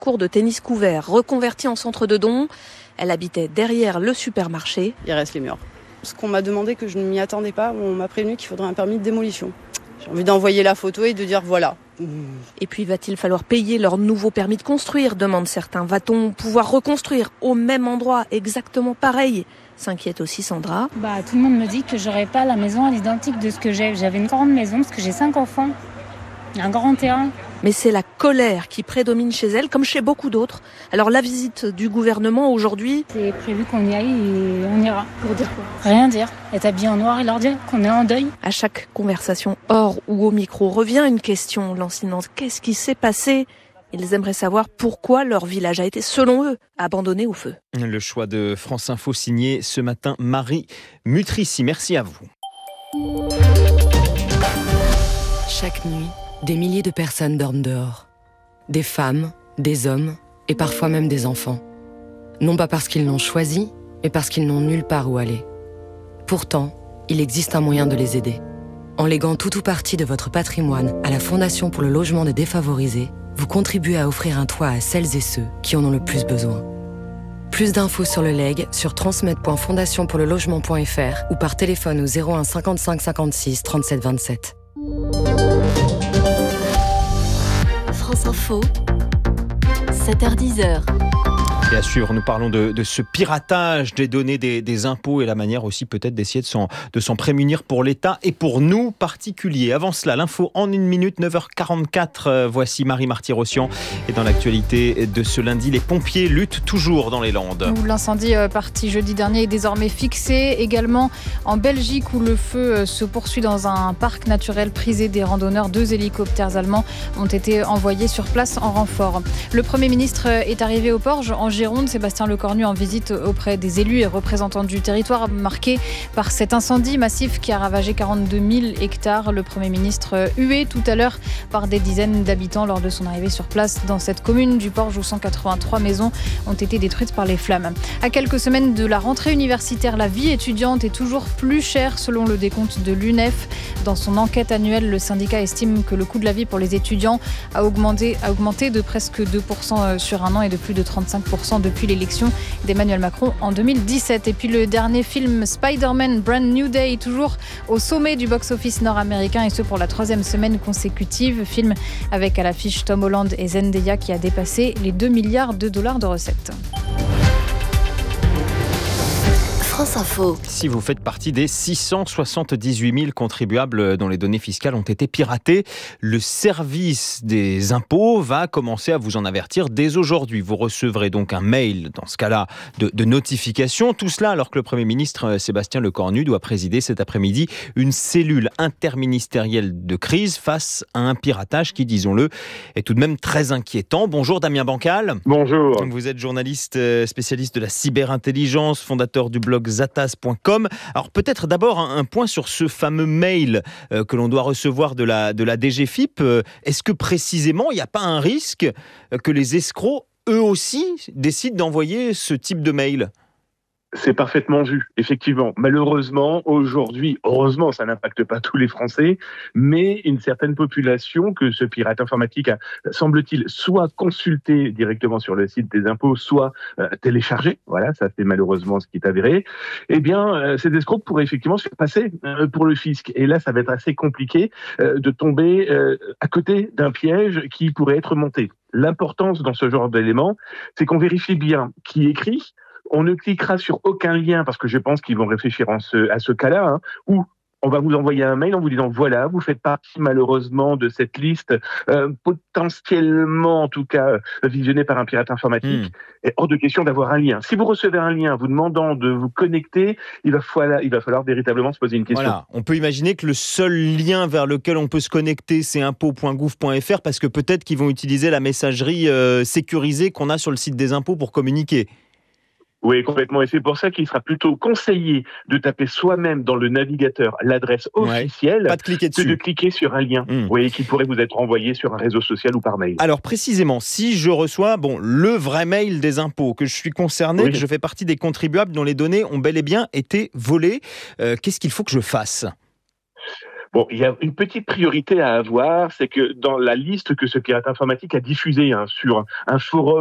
cours de tennis couvert, reconverti en centre de dons. Elle habitait derrière le supermarché. Il reste les murs. Ce qu'on m'a demandé, que je ne m'y attendais pas, on m'a prévenu qu'il faudrait un permis de démolition. J'ai envie d'envoyer la photo et de dire voilà. Et puis va-t-il falloir payer leur nouveau permis de construire, demandent certains. Va-t-on pouvoir reconstruire au même endroit, exactement pareil? S'inquiète aussi Sandra. Tout le monde me dit que j'aurais pas la maison à l'identique de ce que j'ai. J'avais une grande maison parce que j'ai 5 enfants, un grand terrain. Mais c'est la colère qui prédomine chez elle, comme chez beaucoup d'autres. Alors la visite du gouvernement aujourd'hui... C'est prévu qu'on y aille et on ira. Pour dire quoi? Rien dire. Être habillé en noir et leur dire qu'on est en deuil. À chaque conversation hors ou au micro revient une question lancinante. Qu'est-ce qui s'est passé? Ils aimeraient savoir pourquoi leur village a été, selon eux, abandonné au feu. Le choix de France Info signé ce matin Marie Mutrici. Merci à vous. Chaque nuit, des milliers de personnes dorment dehors. Des femmes, des hommes et parfois même des enfants. Non pas parce qu'ils l'ont choisi, mais parce qu'ils n'ont nulle part où aller. Pourtant, il existe un moyen de les aider. En léguant tout ou partie de votre patrimoine à la Fondation pour le logement des défavorisés, vous contribuez à offrir un toit à celles et ceux qui en ont le plus besoin. Plus d'infos sur le legs sur transmed.fondationpourlelogement.fr ou par téléphone au 01 55 56 37 27. France Info, 7h-10h. Bien sûr, nous parlons de ce piratage des données des impôts et la manière aussi peut-être d'essayer de s'en prémunir pour l'État et pour nous particuliers. Avant cela, l'info en 1 minute, 9h44. Voici Marie Marty-Rossian. Et dans l'actualité de ce lundi, les pompiers luttent toujours dans les Landes. Où l'incendie parti jeudi dernier est désormais fixé. Également en Belgique où le feu se poursuit dans un parc naturel prisé des randonneurs. 2 hélicoptères allemands ont été envoyés sur place en renfort. Le Premier ministre est arrivé au Porge en Gironde, Sébastien Lecornu en visite auprès des élus et représentants du territoire marqué par cet incendie massif qui a ravagé 42 000 hectares. Le Premier ministre hué tout à l'heure par des dizaines d'habitants lors de son arrivée sur place dans cette commune du Porge où 183 maisons ont été détruites par les flammes. À quelques semaines de la rentrée universitaire, la vie étudiante est toujours plus chère selon le décompte de l'UNEF. Dans son enquête annuelle, le syndicat estime que le coût de la vie pour les étudiants a augmenté de presque 2% sur un an et de plus de 35% depuis l'élection d'Emmanuel Macron en 2017. Et puis le dernier film Spider-Man Brand New Day, toujours au sommet du box-office nord-américain et ce pour la 3e semaine consécutive. Film avec à l'affiche Tom Holland et Zendaya qui a dépassé les 2 milliards de dollars de recettes. France Info. Si vous faites partie des 678 000 contribuables dont les données fiscales ont été piratées, le service des impôts va commencer à vous en avertir dès aujourd'hui. Vous recevrez donc un mail, dans ce cas-là, de notification. Tout cela alors que le Premier ministre Sébastien Lecornu doit présider cet après-midi une cellule interministérielle de crise face à un piratage qui, disons-le, est tout de même très inquiétant. Bonjour Damien Bancal. Bonjour. Vous êtes journaliste spécialiste de la cyberintelligence, fondateur du blog zatas.com. Alors peut-être d'abord un point sur ce fameux mail que l'on doit recevoir de la DGFiP. Est-ce que précisément il n'y a pas un risque que les escrocs eux aussi décident d'envoyer ce type de mail ? C'est parfaitement vu, effectivement. Malheureusement, aujourd'hui, heureusement, ça n'impacte pas tous les Français, mais une certaine population que ce pirate informatique a, semble-t-il, soit consulté directement sur le site des impôts, soit téléchargé. Voilà, ça c'est malheureusement ce qui est avéré. Eh bien, ces escrocs pourraient effectivement se faire passer pour le fisc. Et là, ça va être assez compliqué de tomber à côté d'un piège qui pourrait être monté. L'importance dans ce genre d'éléments, c'est qu'on vérifie bien qui écrit. On ne cliquera sur aucun lien parce que je pense qu'ils vont réfléchir à ce cas-là, où on va vous envoyer un mail en vous disant voilà, vous faites partie malheureusement de cette liste potentiellement, en tout cas, visionnée par un pirate informatique. Et hors de question d'avoir un lien. Si vous recevez un lien vous demandant de vous connecter, il va falloir véritablement se poser une question. Voilà, on peut imaginer que le seul lien vers lequel on peut se connecter, c'est impôts.gouv.fr parce que peut-être qu'ils vont utiliser la messagerie sécurisée qu'on a sur le site des impôts pour communiquer. Oui, complètement. Et c'est pour ça qu'il sera plutôt conseillé de taper soi-même dans le navigateur l'adresse officielle pas de cliquer dessus. que de cliquer sur un lien qui pourrait vous être envoyé sur un réseau social ou par mail. Alors précisément, si je reçois le vrai mail des impôts, que je suis concerné, que je fais partie des contribuables dont les données ont bel et bien été volées, qu'est-ce qu'il faut que je fasse ? Bon, il y a une petite priorité à avoir, c'est que dans la liste que ce pirate informatique a diffusée sur un forum